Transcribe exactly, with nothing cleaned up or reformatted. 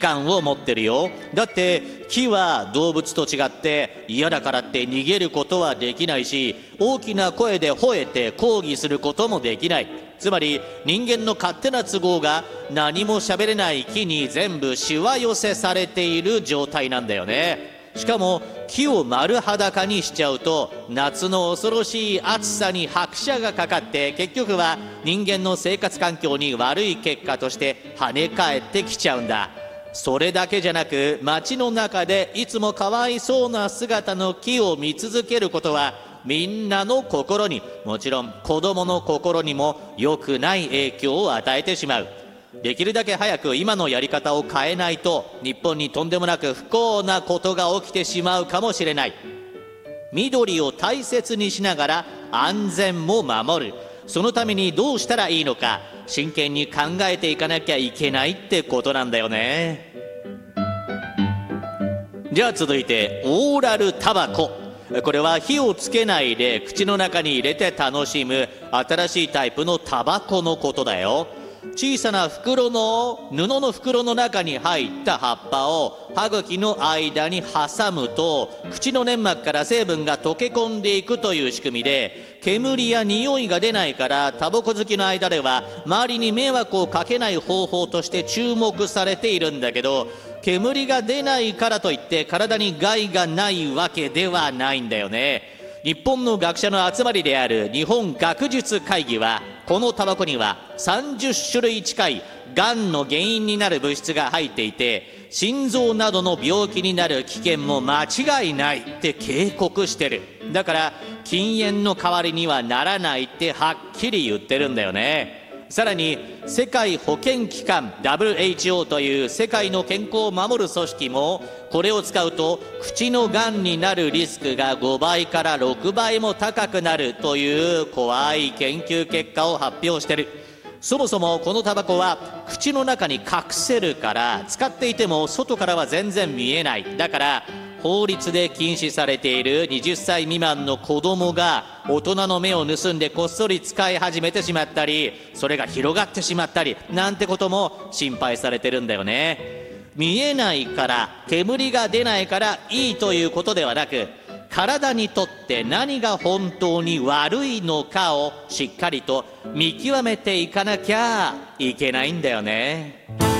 感を持ってるよ。だって木は動物と違って嫌だからって逃げることはできないし、大きな声で吠えて抗議することもできない。つまり人間の勝手な都合が何も喋れない木に全部しわ寄せされている状態なんだよね。しかも木を丸裸にしちゃうと夏の恐ろしい暑さに拍車がかかって、結局は人間の生活環境に悪い結果として跳ね返ってきちゃうんだ。それだけじゃなく、街の中でいつもかわいそうな姿の木を見続けることはみんなの心に、もちろん子供の心にも良くない影響を与えてしまう。できるだけ早く今のやり方を変えないと、日本にとんでもなく不幸なことが起きてしまうかもしれない。緑を大切にしながら安全も守る。そのためにどうしたらいいのか、真剣に考えていかなきゃいけないってことなんだよね。じゃあ続いてオーラルタバコ。これは火をつけないで口の中に入れて楽しむ新しいタイプのタバコのことだよ。小さな袋の布の袋の中に入った葉っぱを歯茎の間に挟むと、口の粘膜から成分が溶け込んでいくという仕組みで、煙や匂いが出ないから、タバコ好きの間では周りに迷惑をかけない方法として注目されているんだけど、煙が出ないからといって体に害がないわけではないんだよね。日本の学者の集まりである日本学術会議は、このタバコにはさんじゅっしゅるい近いがんの原因になる物質が入っていて、心臓などの病気になる危険も間違いないって警告してる。だから禁煙の代わりにはならないってはっきり言ってるんだよね。さらに世界保健機関 ダブリューエイチオー という世界の健康を守る組織も、これを使うと口のがんになるリスクがごばいからろくばいも高くなるという怖い研究結果を発表している。そもそもこのタバコは口の中に隠せるから、使っていても外からは全然見えない。だから法律で禁止されているはたち未満の子供が大人の目を盗んでこっそり使い始めてしまったり、それが広がってしまったりなんてことも心配されてるんだよね。見えないから、煙が出ないからいいということではなく、体にとって何が本当に悪いのかをしっかりと見極めていかなきゃいけないんだよね。